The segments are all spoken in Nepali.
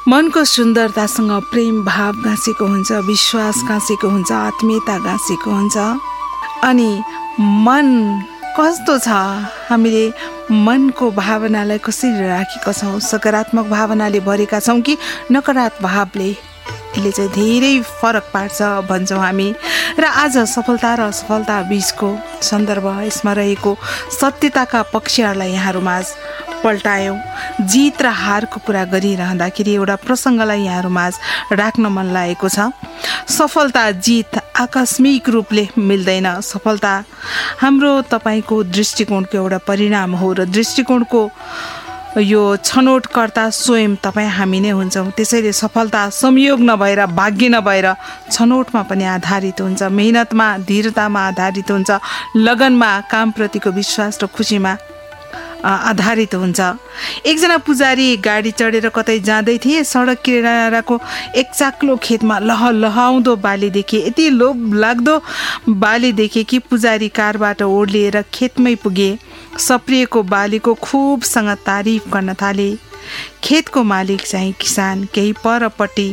मनको सुन्दरतासँग प्रेम भाव गाँसेको हुन्छ, विश्वास गाँसेको हुन्छ, आत्मीयता गाँसेको हुन्छ। अनि मन कस्तो छ, हामीले मनको भावनालाई कसरी राखेका छौँ, सकारात्मक भावनाले भरेका छौँ कि नकारात्मक भावले, यसले चाहिँ धेरै फरक पार्छ भन्छौँ हामी। र आज सफलता र असफलता बीचको सन्दर्भ, यसमा रहेको सत्यताका पक्षहरूलाई यहाँहरूमाझ पल्टायौँ। जित र हारको कुरा गरिरहँदाखेरि एउटा प्रसङ्गलाई यहाँहरूमाझ राख्न मन लागेको छ। सफलता जित आकस्मिक रूपले मिल्दैन। सफलता हाम्रो तपाईँको दृष्टिकोणको एउटा परिणाम हो र दृष्टिकोणको यो छनौटकर्ता स्वयं तपाईँ हामी नै हुन्छौँ। त्यसैले सफलता संयोग नभएर, भाग्य नभएर छनौटमा पनि आधारित हुन्छ, मेहनतमा, धीरतामा आधारित हुन्छ, लगनमा, कामप्रतिको विश्वास र खुसीमा आधारित हुन्छ। एकजना पुजारी गाडी चढेर कतै जाँदै थिए। सडक किनाराको एक चाक्लो खेतमा लहलहाउँदो बाली देखे। यति लोभ लाग्दो बाली देखे कि पुजारी कारबाट ओर्लिएर खेतमै पुगे। सप्रिएको बालीको खुबसँग तारिफ गर्न थाले। खेतको मालिक चाहिँ किसान केही परपट्टि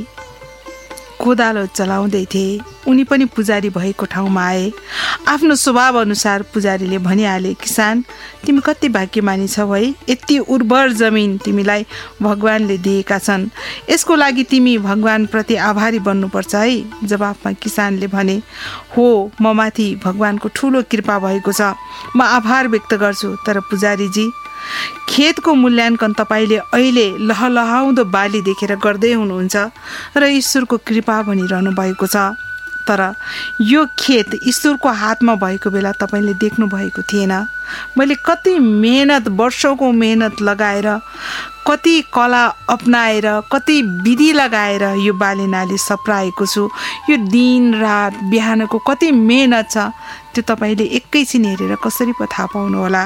कोदालो चलाउँदै थिए। उनी पनि पुजारी भएको ठाउँमा आए। आफ्नो स्वभाव अनुसार पुजारीले भनिहाले, किसान, तिमी कति भाग्यमानी छौ है, यति उर्वर जमिन तिमीलाई भगवानले दिएका छन्। यसको लागि तिमी भगवानप्रति आभारी बन्नुपर्छ है। जवाफमा किसानले भने, हो, म माथि भगवानको ठुलो कृपा भएको छ, म आभार व्यक्त गर्छु। तर पुजारीजी, खेतको मूल्याङ्कन तपाईँले अहिले लहलहाउँदो बाली देखेर गर्दै हुनुहुन्छ र ईश्वरको कृपा भनिरहनु भएको छ। तर यो खेत ईश्वरको हातमा भएको बेला तपाईँले देख्नु भएको थिएन। मैले कति मेहनत, वर्षौँको मेहनत लगाएर, कति कला अपनाएर, कति विधि लगाएर यो बाली नाली सप्राएको छु। यो दिन रात बिहानको कति मेहनत छ, त्यो तपाईँले एकैछिन हेरेर कसरी पो थाहा पाउनुहोला।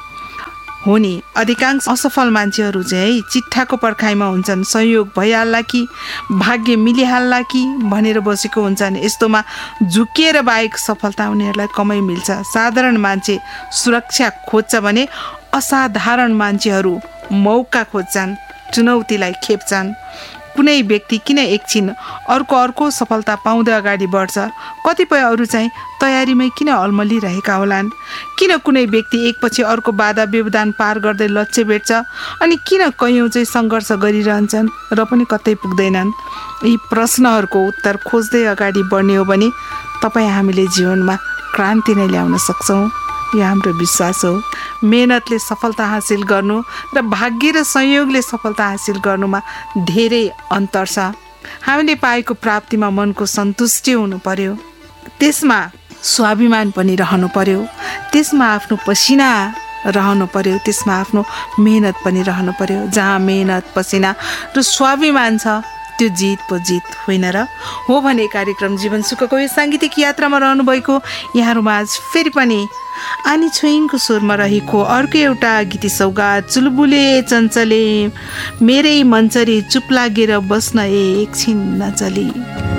हो नि, अधिकांश असफल मान्छेहरू चाहिँ चिट्ठाको पर्खाइमा हुन्छन्। संयोग भइहाल्ला कि, भाग्य मिलिहाल्ला कि भनेर बसेको हुन्छन्। यस्तोमा झुकिएर बाहेक सफलता उनीहरूलाई कमै मिल्छ। साधारण मान्छे सुरक्षा खोज्छ भने असाधारण मान्छेहरू मौका खोज्छन्, चुनौतीलाई खेप्छन्। कुनै व्यक्ति किन एकछिन अर्को सफलता पाउँदै अगाडि बढ्छ, कतिपय अरू चाहिँ तयारीमै किन अल्मलिरहेका होलान्। किन कुनै व्यक्ति एकपछि अर्को बाधा व्यवधान पार गर्दै लक्ष्य भेट्छ, अनि किन कयौँ चाहिँ सङ्घर्ष गरिरहन्छन् र पनि कतै पुग्दैनन्। यी प्रश्नहरूको उत्तर खोज्दै अगाडि बढ्ने हो भने तपाईँ हामीले जीवनमा क्रान्ति नै ल्याउन सक्छौँ, यो हाम्रो विश्वास हो। मेहनतले सफलता हासिल गर्नु र भाग्य र संयोगले सफलता हासिल गर्नुमा धेरै अन्तर छ। हामीले पाएको प्राप्तिमा मनको सन्तुष्टि हुनु पर्यो, त्यसमा स्वाभिमान पनि रहनु पर्यो, त्यसमा आफ्नो पसिना रहनु पर्यो, त्यसमा आफ्नो मेहनत पनि रहनु पर्यो। जहाँ मेहनत, पसिना र स्वाभिमान छ, त्यो जित पो जित होइन र। हो भने कार्यक्रम जीवन सुखको यो साङ्गीतिक यात्रामा रहनुभएको यहाँहरूमाझ फेरि पनि आनी छोइङको स्वरमा रहेको अर्को एउटा गीती सौगात, चुलबुले चञ्चले मेरै मञ्चरी चुप लागेर बस्न एकछिन नचली।